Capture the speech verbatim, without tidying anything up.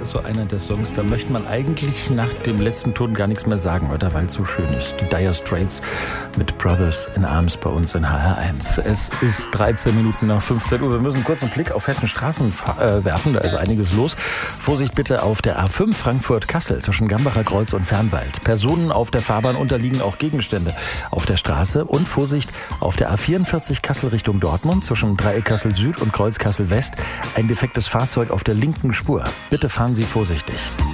ist so einer der Songs, da möchte man eigentlich nach dem letzten Ton gar nichts mehr sagen, oder? Weil es so schön ist. Die Dire Straits mit Brothers in Arms bei uns in H R eins. Es ist dreizehn Minuten nach fünfzehn Uhr. Wir müssen kurz einen Blick auf Hessen Straßen äh, werfen. Da ist einiges los. Vorsicht bitte auf der A fünf Frankfurt-Kassel zwischen Gambacher Kreuz und Fernwald. Personen auf der Fahrbahn, unterliegen auch Gegenstände auf der Straße. Und Vorsicht auf der A vierundvierzig Kassel Richtung Dortmund zwischen Dreieck Kassel Süd und Kreuz Kassel West. Ein defektes Fahrzeug auf der linken Spur. Bitte fahren Sie vorsichtig.